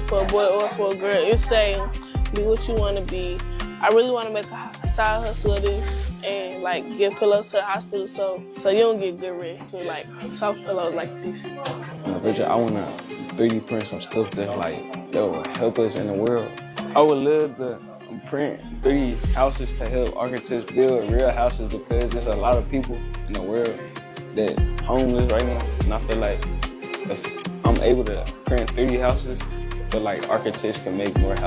for a boy or for a girl. It's saying be what you want to be. I really want to make a side hustle of this and like give pillows to the hospital so you don't get good rest with like soft pillows like this. Virgil, I want to 3D print some stuff that will help us in the world. I would love to print 3D houses to help architects build real houses because there's a lot of people in the world that homeless right now, and I feel like if I'm able to print 3D houses, I feel like architects can make more houses.